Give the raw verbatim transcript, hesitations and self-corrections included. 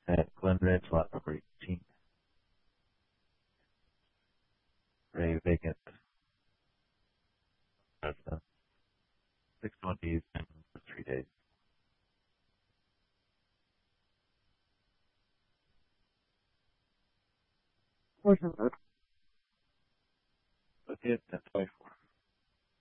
at Glen Ridge, lot number eighteen. For a vacant residence, six twenties for three days. Horse number. Okay, ten twenty-four.